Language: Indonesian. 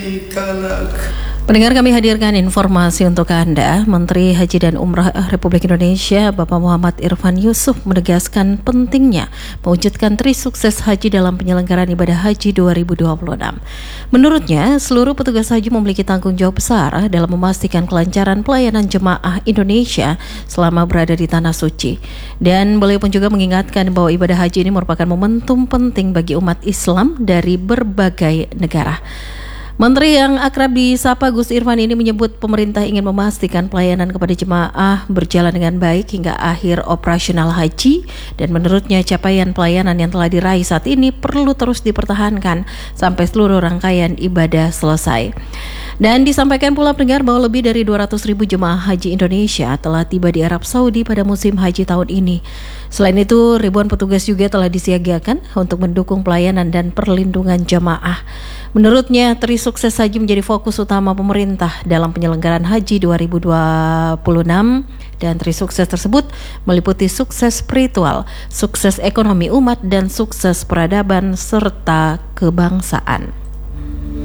Pendengar, kami hadirkan informasi untuk Anda. Menteri Haji dan Umrah Republik Indonesia Bapak Muhammad Irfan Yusuf menegaskan pentingnya mewujudkan trisukses haji dalam penyelenggaraan ibadah haji 2026. Menurutnya, seluruh petugas haji memiliki tanggung jawab besar dalam memastikan kelancaran pelayanan jemaah Indonesia selama berada di Tanah Suci. Dan beliau pun juga mengingatkan bahwa ibadah haji ini merupakan momentum penting bagi umat Islam dari berbagai negara. Menteri yang akrab disapa Gus Irfan ini menyebut pemerintah ingin memastikan pelayanan kepada jemaah berjalan dengan baik hingga akhir operasional haji, dan menurutnya capaian pelayanan yang telah diraih saat ini perlu terus dipertahankan sampai seluruh rangkaian ibadah selesai. Dan disampaikan pula pendengar bahwa lebih dari 200.000 jemaah haji Indonesia telah tiba di Arab Saudi pada musim haji tahun ini. Selain itu, ribuan petugas juga telah disiagakan untuk mendukung pelayanan dan perlindungan jemaah. Menurutnya, trisukses haji menjadi fokus utama pemerintah dalam penyelenggaraan haji 2026, dan trisukses tersebut meliputi sukses spiritual, sukses ekonomi umat, dan sukses peradaban serta kebangsaan.